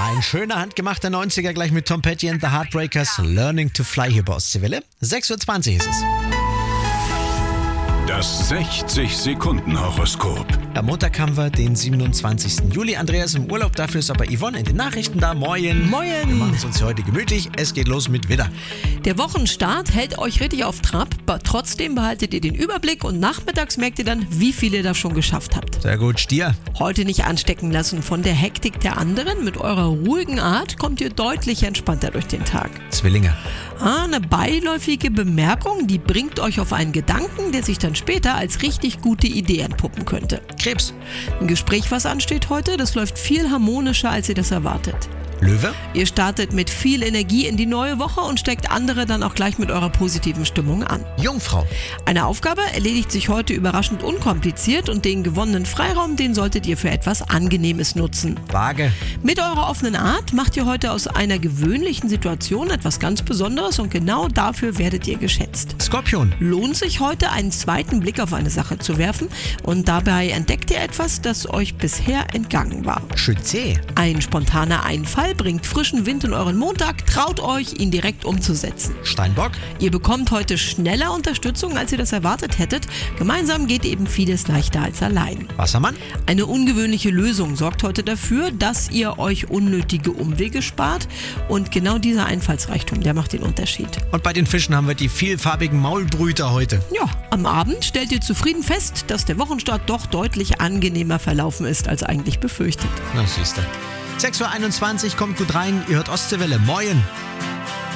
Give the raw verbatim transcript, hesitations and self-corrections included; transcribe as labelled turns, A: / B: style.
A: Ein schöner, handgemachter neunziger gleich mit Tom Petty and the Heartbreakers. Learning to Fly hier bei Ostseewelle. sechs Uhr zwanzig ist es.
B: Das sechzig-Sekunden-Horoskop.
A: Am Montag haben wir den siebenundzwanzigsten Juli. Andreas im Urlaub, dafür ist aber Yvonne in den Nachrichten da. Moin.
C: Moin.
A: Wir machen es uns heute gemütlich. Es geht los mit Widder.
C: Der Wochenstart hält euch richtig auf Trab. Trotzdem behaltet ihr den Überblick und nachmittags merkt ihr dann, wie viel ihr da schon geschafft habt.
A: Sehr gut, Stier.
C: Heute nicht anstecken lassen von der Hektik der anderen. Mit eurer ruhigen Art kommt ihr deutlich entspannter durch den Tag.
A: Zwillinge.
C: Ah, eine beiläufige Bemerkung, die bringt euch auf einen Gedanken, der sich dann später als richtig gute Idee entpuppen könnte.
A: Krebs.
C: Ein Gespräch, was ansteht heute, das läuft viel harmonischer, als ihr das erwartet.
A: Löwe.
C: Ihr startet mit viel Energie in die neue Woche und steckt andere dann auch gleich mit eurer positiven Stimmung an.
A: Jungfrau.
C: Eine Aufgabe erledigt sich heute überraschend unkompliziert und den gewonnenen Freiraum, den solltet ihr für etwas Angenehmes nutzen.
A: Waage.
C: Mit eurer offenen Art macht ihr heute aus einer gewöhnlichen Situation etwas ganz Besonderes und genau dafür werdet ihr geschätzt.
A: Skorpion.
C: Lohnt sich heute, einen zweiten Blick auf eine Sache zu werfen und dabei entdeckt ihr etwas, das euch bisher entgangen war.
A: Schütze.
C: Ein spontaner Einfall bringt frischen Wind in euren Montag, traut euch, ihn direkt umzusetzen.
A: Steinbock.
C: Ihr bekommt heute schneller Unterstützung, als ihr das erwartet hättet. Gemeinsam geht eben vieles leichter als allein.
A: Wassermann.
C: Eine ungewöhnliche Lösung sorgt heute dafür, dass ihr euch unnötige Umwege spart und genau dieser Einfallsreichtum, der macht den Unterschied.
A: Und bei den Fischen haben wir die vielfarbigen Maulbrüter heute.
C: Ja, am Abend stellt ihr zufrieden fest, dass der Wochenstart doch deutlich angenehmer verlaufen ist, als eigentlich befürchtet.
A: Na, siehste. sechs Uhr einundzwanzig, kommt gut rein. Ihr hört Ostseewelle. Moin.